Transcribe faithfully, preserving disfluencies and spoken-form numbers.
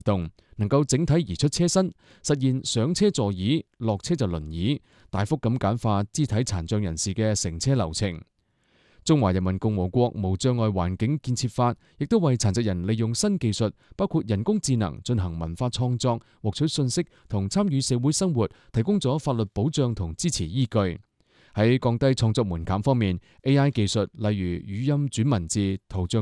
動，能夠整體移出車身，實現上車座椅、落車就輪椅，大幅咁簡化肢體殘障人士嘅乘車流程。中華人民共和國無障礙環境建設法亦都為殘疾人利用新技術，包括人工智能進行文化創作、獲取信息同參與社會生活，提供咗法律保障同支持依據。喺降低創作門檻方面，A I 技術例如語音轉文字、圖像